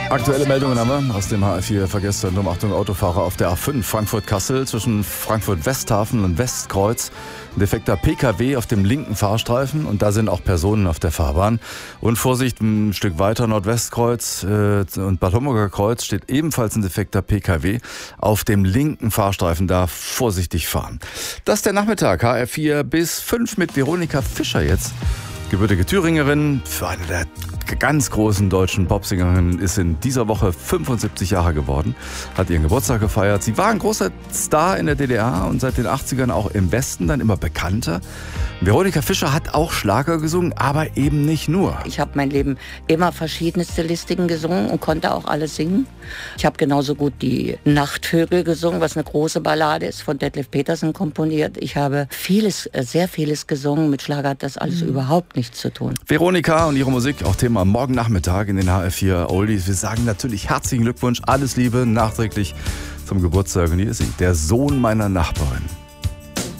Aktuelle Meldungen haben wir aus dem HR4-Verkehrszentrum. Achtung, Autofahrer auf der A5 Frankfurt-Kassel zwischen Frankfurt-Westhafen und Westkreuz. Ein defekter PKW auf dem linken Fahrstreifen und da sind auch Personen auf der Fahrbahn. Und Vorsicht, ein Stück weiter Nordwestkreuz und Bad Homburger Kreuz steht ebenfalls ein defekter PKW auf dem linken Fahrstreifen. Da vorsichtig fahren. Das ist der Nachmittag, HR4 bis 5 mit Veronika Fischer jetzt. Gebürtige Thüringerin, für eine der ganz großen deutschen Popsingerinnen, ist in dieser Woche 75 Jahre geworden, hat ihren Geburtstag gefeiert. Sie war ein großer Star in der DDR und seit den 80ern auch im Westen dann immer bekannter. Veronika Fischer hat auch Schlager gesungen, aber eben nicht nur. Ich habe mein Leben immer verschiedene Stilistiken gesungen und konnte auch alles singen. Ich habe genauso gut die Nachtvögel gesungen, was eine große Ballade ist, von Detlef Petersen komponiert. Ich habe vieles, sehr vieles gesungen. Mit Schlager hat das alles überhaupt nichts zu tun. Veronika und ihre Musik, auch Thema morgen Nachmittag in den HR4 Oldies. Wir sagen natürlich herzlichen Glückwunsch, alles Liebe nachträglich zum Geburtstag. Und hier ist sie, der Sohn meiner Nachbarin.